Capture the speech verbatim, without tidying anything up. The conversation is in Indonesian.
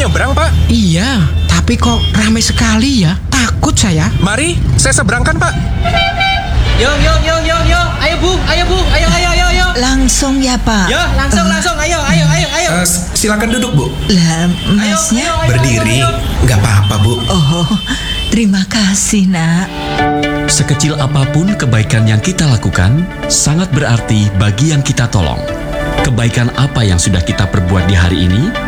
nyebrang, Pak? Iya, tapi kok ramai sekali ya? Takut saya. Mari, saya seberangkan, Pak. Yo, yo, yo, yo, yo. Ayo, Bu. Ayo, Bu. Ayo, ayo, ayo, ayo. Langsung ya, Pak? Yo, langsung, uh, langsung. Ayo, ayo, ayo, ayo. Uh, silakan duduk, Bu. Lah, Masnya? Ayo, ayo, ayo, Berdiri, ayo, ayo. nggak apa-apa, Bu. Oh, terima kasih, Nak. Sekecil apapun kebaikan yang kita lakukan, sangat berarti bagi yang kita tolong. Kebaikan apa yang sudah kita perbuat di hari ini